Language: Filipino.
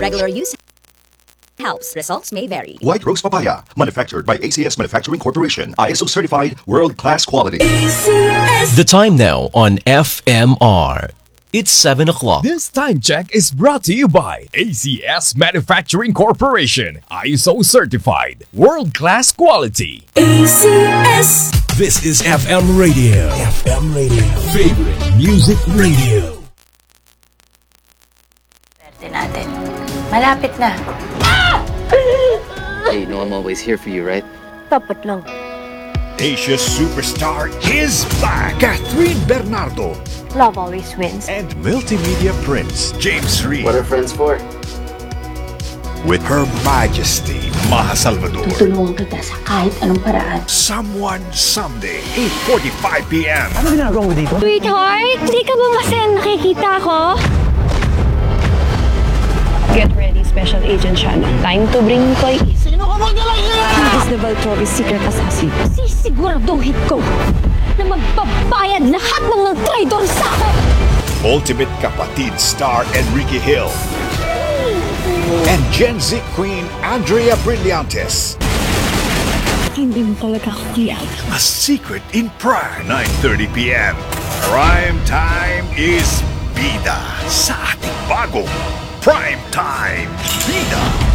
Regular use helps. Results may vary. White Rose Papaya, manufactured by ACS Manufacturing Corporation, ISO certified, world-class quality. The time now on FMR. It's 7 o'clock. This time check is brought to you by ACS Manufacturing Corporation, ISO certified, world-class quality. ACS. This is FM Radio. FM Radio. Favorite Music Radio. Swerte natin. Malapit na. Hey, you know I'm always here for you, right? Dapat lang. Asia's superstar is back. Catherine Bernardo Love always wins. and multimedia prince James Reid What are friends for? with Her Majesty Maha Salvador. Tutulungan kita sa kahit anong paraan. Someone Someday, 8:45 p.m. Sweetheart, di ka ba masaya nakikita ko? Get ready, Special Agent Shanna. Time to bring Koy. Sino ka magalang yan? He is the Valtori's secret assassin. Sisiguraduhin ko na magbabayad lahat ng traitor sa akin. Ultimate kapatid star Enrique Hill and Gen Z queen Andrea Brillantes. Hindi mo talaga ako kaya. A Secret in Prime, 9:30 p.m. Prime time is bida sa ating bagong Prime Time Bida.